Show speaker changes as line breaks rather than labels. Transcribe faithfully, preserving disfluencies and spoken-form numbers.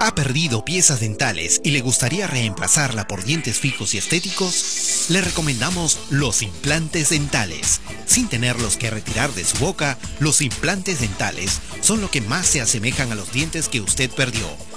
¿Ha perdido piezas dentales y le gustaría reemplazarla por dientes fijos y estéticos? Le recomendamos los implantes dentales. Sin tenerlos que retirar de su boca, los implantes dentales son lo que más se asemejan a los dientes que usted perdió.